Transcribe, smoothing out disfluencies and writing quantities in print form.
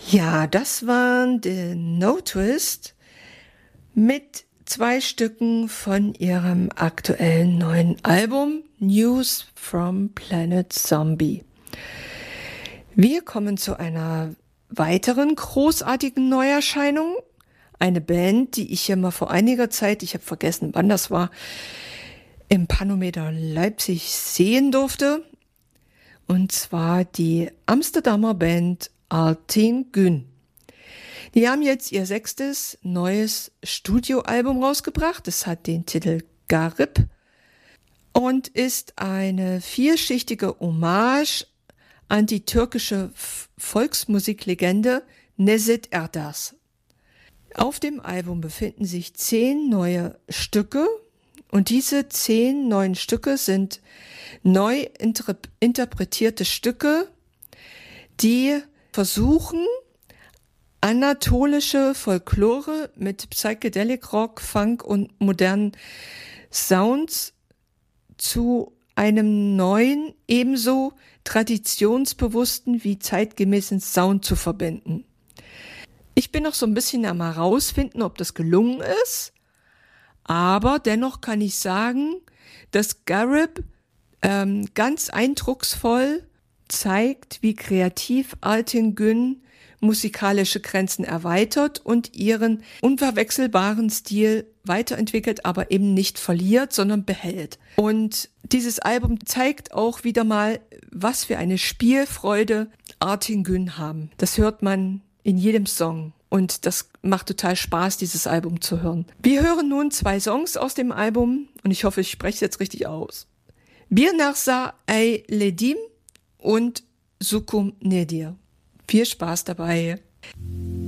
Ja, das waren The No Twist mit 2 Stücken von ihrem aktuellen neuen Album News from Planet Zombie. Wir kommen zu einer weiteren großartigen Neuerscheinung. Eine Band, die ich hier mal vor einiger Zeit, ich habe vergessen, wann das war, im Panometer Leipzig sehen durfte. Und zwar die Amsterdamer Band Artin Gün. Die haben jetzt ihr 6. neues Studioalbum rausgebracht. Es hat den Titel Garip und ist eine 4-schichtige Hommage an die türkische Volksmusiklegende Nezih Erdar. Auf dem Album befinden sich 10 neue Stücke und diese 10 neuen Stücke sind neu interpretierte Stücke, die versuchen, anatolische Folklore mit Psychedelic Rock, Funk und modernen Sounds zu einem neuen, ebenso traditionsbewussten wie zeitgemäßen Sound zu verbinden. Ich bin noch so ein bisschen am herausfinden, ob das gelungen ist, aber dennoch kann ich sagen, dass Garip ganz eindrucksvoll zeigt, wie kreativ Artin Gün musikalische Grenzen erweitert und ihren unverwechselbaren Stil weiterentwickelt, aber eben nicht verliert, sondern behält. Und dieses Album zeigt auch wieder mal, was für eine Spielfreude Artin Gün haben. Das hört man in jedem Song und das macht total Spaß, dieses Album zu hören. Wir hören nun 2 Songs aus dem Album und ich hoffe, ich spreche es jetzt richtig aus. Bir Narsa Ey Ledim und Sukum Nedir. Viel Spaß dabei.